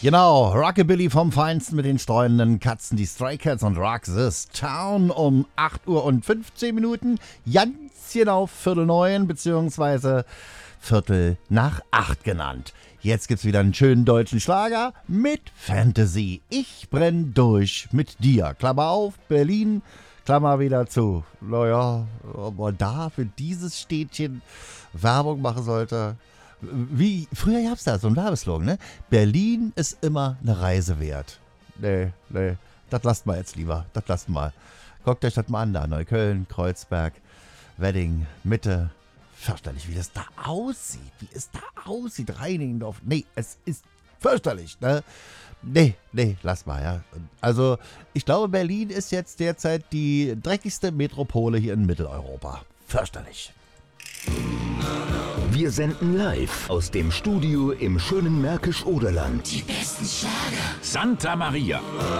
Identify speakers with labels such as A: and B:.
A: Genau, Rockabilly vom Feinsten mit den streunenden Katzen, die Stray Cats und Rock This Town um 8 Uhr und 15 Minuten. Ganz genau 7:45 beziehungsweise 7:45 genannt. Jetzt gibt's wieder einen schönen deutschen Schlager mit Fantasy. Ich brenn durch mit dir. Klammer auf, Berlin, Klammer wieder zu. Naja, ob man da für dieses Städtchen Werbung machen sollte. Wie, früher gab's da so einen Werbeslogan, ne? Berlin ist immer eine Reise wert. Nee, das lasst mal jetzt lieber. Das lasst mal. Guckt euch das mal an da. Neukölln, Kreuzberg, Wedding, Mitte. Fürchterlich, wie das da aussieht. Wie es da aussieht. Reinigendorf. Nee, es ist fürchterlich, ne? Nee, lass mal, ja. Also, ich glaube, Berlin ist jetzt derzeit die dreckigste Metropole hier in Mitteleuropa. Fürchterlich.
B: Wir senden live aus dem Studio im schönen Märkisch-Oderland.
C: Die besten Schlager.
D: Santa Maria.